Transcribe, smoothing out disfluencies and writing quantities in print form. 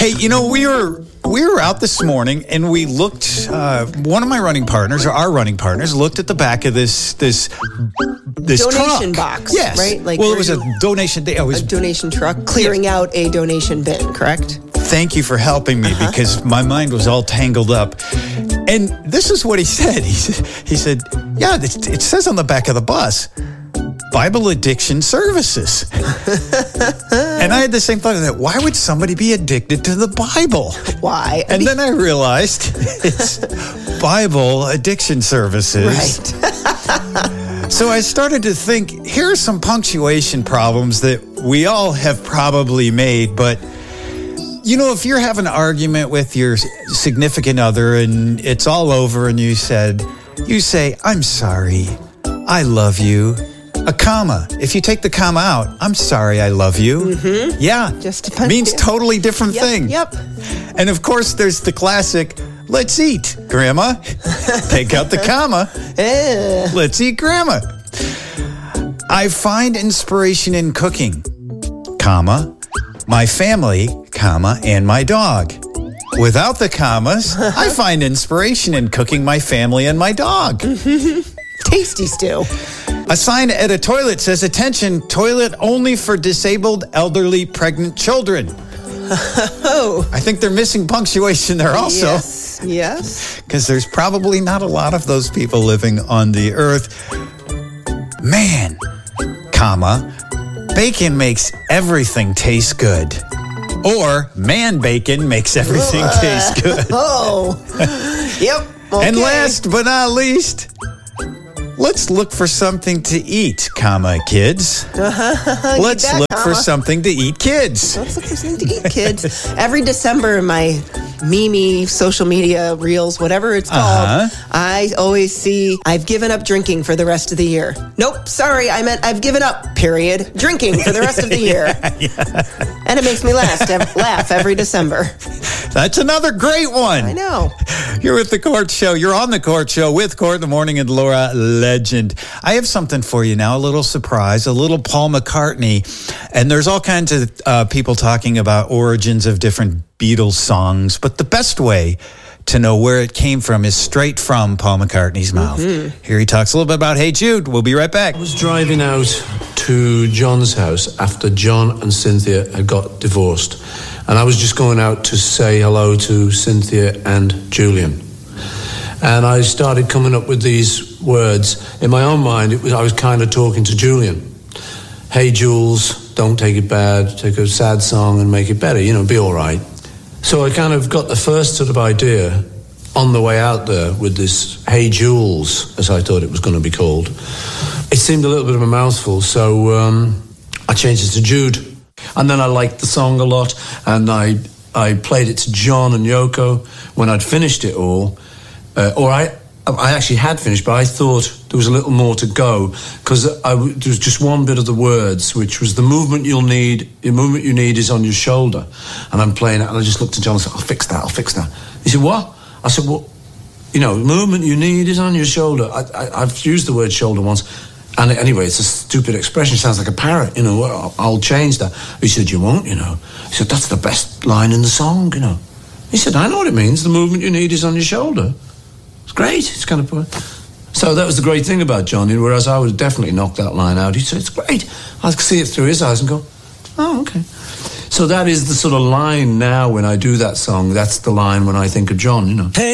Hey, we were out this morning and we looked. One of my running partners, or our running partners, looked at the back of this donation truck. box. Yes, right. It was a donation day. A donation truck clearing out a donation bin. Correct. Thank you for helping me because my mind was all tangled up. And this is what he said. He said, "Yeah, it says on the back of the bus." Bible Addiction Services. And I had the same thought of that. Why would somebody be addicted to the Bible? Why? Then I realized it's Bible Addiction Services. Right. So I started to think, here are some punctuation problems that we all have probably made, but if you're having an argument with your significant other and it's all over and you say, "I'm sorry, I love you." A comma. If you take the comma out, "I'm sorry, I love you." Mm-hmm. Yeah. Just means totally different thing. Yep. And of course, there's the classic, "Let's eat, Grandma." Take out the comma. Let's eat, Grandma. I find inspiration in cooking, comma, my family, comma, and my dog. Without the commas, I find inspiration in cooking my family and my dog. Tasty stew. A sign at a toilet says, "Attention, toilet only for disabled, elderly, pregnant children." Oh. I think they're missing punctuation there also. Yes. Because there's probably not a lot of those people living on the earth. Man, comma, bacon makes everything taste good. Or man bacon makes everything taste good. Oh. Yep. Okay. And last but not least, let's look for something to eat, comma, kids. Let's look for something to eat, kids. Let's look for something to eat, kids. Every December in my Mimi social media reels, whatever it's called, I always see, "I've given up drinking for the rest of the year." Nope, sorry, I meant I've given up, period, drinking for the rest of the year. And it makes me laugh every December. That's another great one. I know. You're with The Court Show. You're on The Court Show with Court in the Morning and Laura Legend. I have something for you now, a little surprise, a little Paul McCartney. And there's all kinds of people talking about origins of different Beatles songs, but the best way to know where it came from is straight from Paul McCartney's mouth. Mm-hmm. Here he talks a little bit about Hey Jude. We'll be right back. I was driving out to John's house after John and Cynthia had got divorced. And I was just going out to say hello to Cynthia and Julian. And I started coming up with these words. In my own mind, I was kind of talking to Julian. "Hey, Jules, don't take it bad. Take a sad song and make it better. Be all right." So I kind of got the first sort of idea on the way out there with this Hey Jules, as I thought it was going to be called. It seemed a little bit of a mouthful, so I changed it to Jude. And then I liked the song a lot, and I played it to John and Yoko when I'd finished it all. I actually had finished, but I thought there was a little more to go, because there was just one bit of the words, which was the movement you need is on your shoulder. And I'm playing it, and I just looked at John and said, I'll fix that. He said, "What?" I said, "Well, the movement you need is on your shoulder." I've used the word shoulder once, and anyway, it's a stupid expression. It sounds like a parrot, I'll change that. He said, "You won't, He said, "That's the best line in the song, He said, "I know what it means. The movement you need is on your shoulder." It's great. It's kind of... So that was the great thing about John, whereas I would definitely knock that line out. He said, "It's great." I could see it through his eyes and go, "Oh, okay." So that is the sort of line now when I do that song. That's the line when I think of John, Hey.